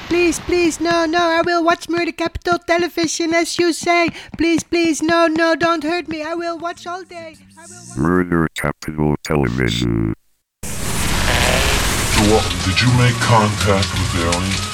Please, please, no, I will watch Murder Capital Television as you say. Please, please, no, don't hurt me. I will watch all day. Murder Capital Television. Did you make contact with Alien?